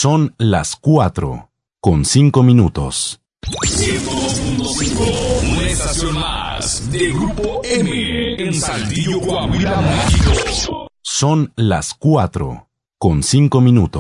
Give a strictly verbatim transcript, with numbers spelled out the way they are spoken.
Son las cuatro, con cinco minutos. ciento dos punto cinco, una estación más de Grupo M en Saltillo, Coahuila, México. Son las cuatro, con cinco minutos.